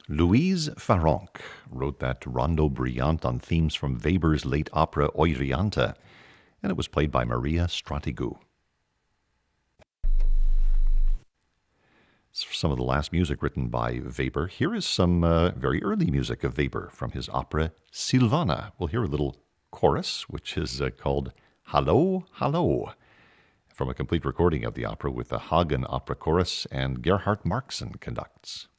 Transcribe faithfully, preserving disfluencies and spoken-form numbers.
Louise Farrenc wrote that rondo brillante on themes from Weber's late opera Euryanthe, and it was played by Maria Stratigou. Some of the last music written by Weber. Here is some uh, very early music of Weber from his opera Silvana. We'll hear a little chorus, which is uh, called Hallo, Hallo, from a complete recording of the opera with the Hagen Opera Chorus, and Gerhard Markson conducts.